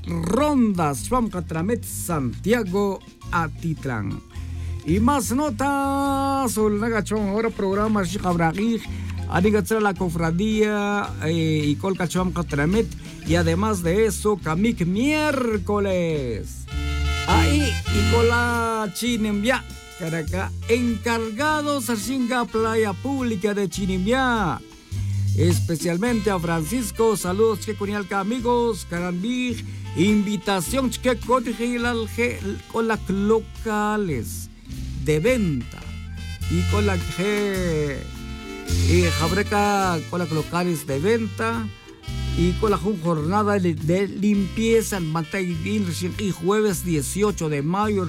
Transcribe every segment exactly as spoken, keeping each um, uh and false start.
Rondas, Chuamcatramet, Santiago, Atitlán. Y más notas sobre la gachón, ahora programa Shijabragij, Anigatzra la cofradía eh, y Colca Chuamcatramet. Y además de eso, Kamik miércoles. Ahí, y con la Chinimia, Caracá, encargados a Chinga Playa Pública de Chinimia. Especialmente a Francisco, saludos que con el amigos, Carambig, invitación que con las locales de venta y con la que y Jabreca con las locales de venta y con la jornada de, de limpieza en Matayguín y jueves dieciocho de mayo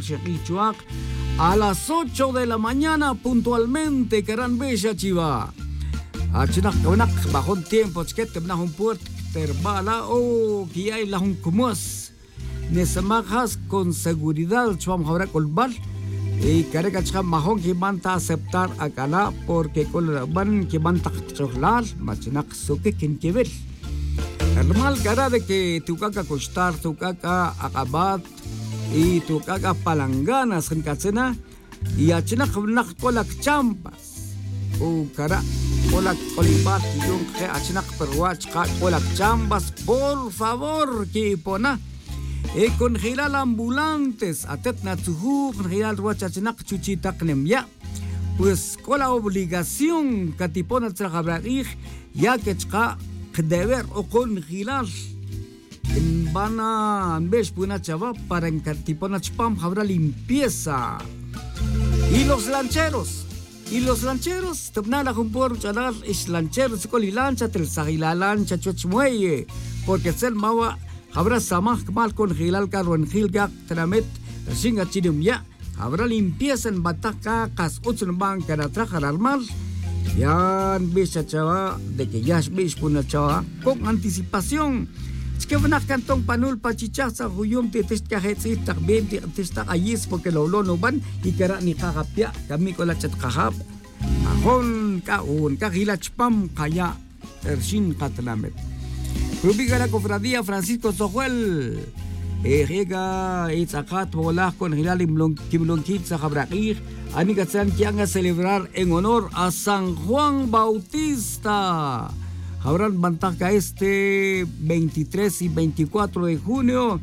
a las ocho de la mañana puntualmente Carambella Chiva. Achinak kanak bahon tiempo chiquete na un puerto terbala o que hay la un comus nesamajas con seguridad chuam habrá colbal y carega cham mahon que manta aceptar acala porque colban que manta chohlal machinak suke kin kebel normal cara de que tu caca costar tu caca acabat y tu caca palanganas en cacena y achinak nak colak champas o cara Colak Olivar yung que achinak perwach ka colak chambas por favor que pona e congelar ambulantes atet na tuhu congelar ruach achinak chuchitak nemya pues con la obligación que tipona trabajar ya que chka deber o congelar en bana besh puna chava para en tipona chpam habrá limpieza y los lancheros Y los lancheros, topnala con por chalar es lancheros con lancha tel sagila lancha chuchmueye porque sel mawa habrá samaj mal con gilal carro en gilga tramet singa chidum ya habrá limpieza en bataca cas utsun banca de trajar armal ya bisa chava de que ya bis puna chava con anticipación es que van a cantón panul pachichaza huyum te testa hetsi también te testa ayis porque lo lo no van y que era ni cagapia kami con la chat cagap ahon kaun kagilach pam kaya ershin katlamet rubiga la cofradía Francisco Sojuel eh llega itzakat bolah con hilal kimlonquit sahabraqir anigatsan que van a celebrar en honor a San Juan Bautista. Habrán bantaca este veintitrés y veinticuatro de junio.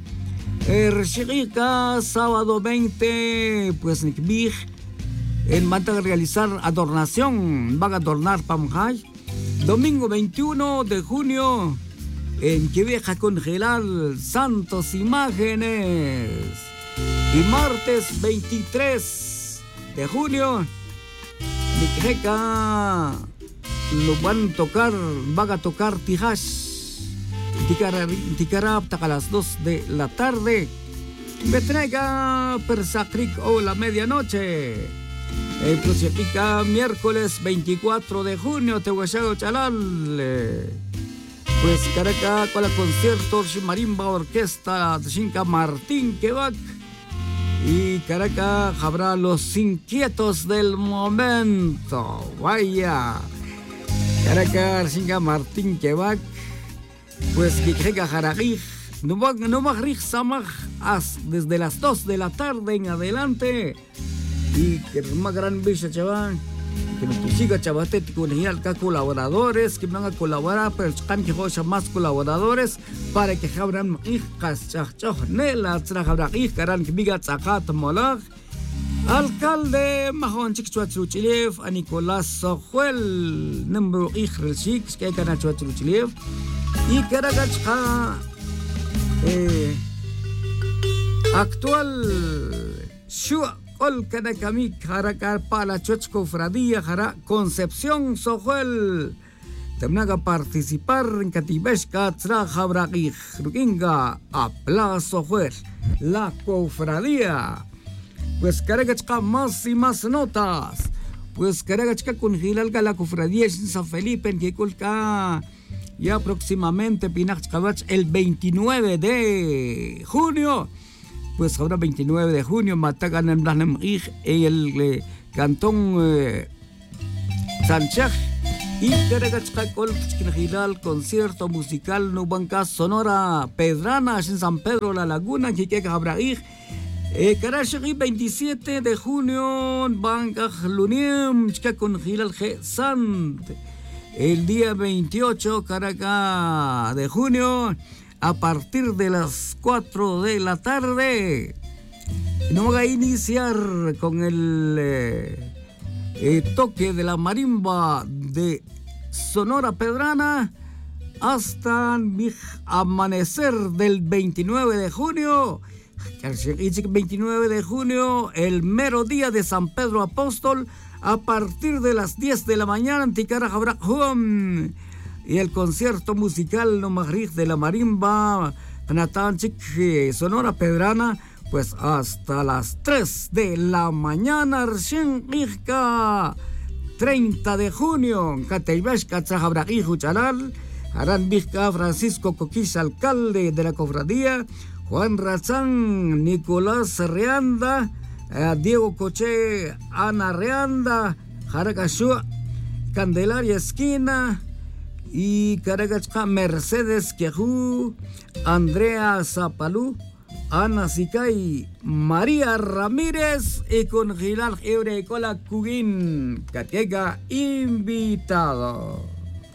Ershirika, sábado veinte, pues Nikbig, en van a realizar adornación, van a adornar Pamjay. Domingo veintiuno de junio, en Queveja congelar santos imágenes. Y martes veintitrés de junio, Nikbega. Lo van a tocar, van a tocar Tijash, Ticarab, a las dos de la tarde. Me traiga Persacric o la medianoche. El próximo miércoles veinticuatro de junio, Tehuachago Chalal. Pues Caracas con la concierto Marimba Orquesta de Xinca Martín Quevac. Y Caracas habrá los inquietos del momento. Vaya. Caracas, Singa Martín Quevac, pues que llega Jaragij, no va no va a Samaj desde las dos de la tarde en adelante. Y que es más gran bicha chaval, que nos siga chavate con el colaboradores, que van a colaborar, pero están que hoy más colaboradores para que abran hijas chachoj, nela trajaragij, caran que viga tzakat molag. Alcalde Mahon Chikchuatruchilev, a Nicolás Sojuel, número Ijrel Chix, que hay que Nachuatruchilev, y Caragachka, eh, actual Shua, Olcanacami, Caracar, Pala Chuachco, Fradía, Jara, Concepción Sojuel, Temnaga participar en Catibesca, Trajabragij, Rukinga, a Plaza Sojuel, la cofradía. Pues Caragachka más y más notas. Pues Caragachka con Gilalga la cofradía en San Felipe en Kikulka. Ya próximamente Pinachkabach el veintinueve de junio. Pues ahora veintinueve de junio Matagan en Blanamrij en el eh, cantón eh, Sánchez. Y Caragachacol, Hilal, concierto musical Nubanca Sonora Pedrana en San Pedro La Laguna, Quique Cabraig. Eh, Karashagui veintisiete de junio, Banca Luniem, Chica con Hilal G. Sant. El día veintiocho, Caracas de junio, a partir de las cuatro de la tarde. No voy a iniciar con el eh, eh, toque de la marimba de Sonora Pedrana hasta el amanecer del veintinueve de junio. veintinueve de junio, el mero día de San Pedro Apóstol, a partir de las diez de la mañana, en Ticara Jabrajum. Y el concierto musical Nomagrij de la marimba Natanchik Sonora Pedrana, pues hasta las tres de la mañana, treinta de junio, Cateibash Catzajabrajij Uchalal, Harán Vizca Francisco Coquís, alcalde de la cofradía, Juan Razán, Nicolás Reanda, eh, Diego Coche, Ana Reanda, Jaracashua, Candelaria Esquina y Caracachca Mercedes Quejú, Andrea Zapalú, Ana Sicay, María Ramírez y con Gilal Eurecola Cugín, Catega invitado.